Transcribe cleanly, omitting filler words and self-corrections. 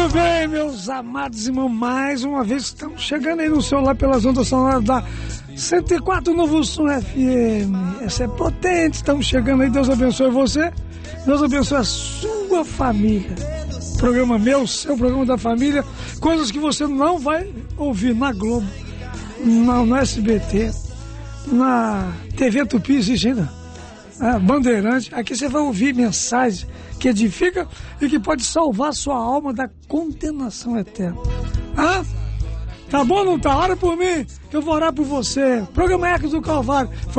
Muito bem, meus amados irmãos, mais uma vez estamos chegando aí no celular pelas ondas sonoras da 104 Novo Som FM. Essa é potente, estamos chegando aí. Deus abençoe você, Deus abençoe a sua família. Programa meu, seu programa da família, coisas que você não vai ouvir na Globo, no SBT, na TV Tupi, existe ainda, Bandeirante. Aqui você vai ouvir mensagem que edifica e que pode salvar sua alma da condenação eterna. Tá bom ou não tá? Ora por mim, que eu vou orar por você. Programa Ecos do Calvário.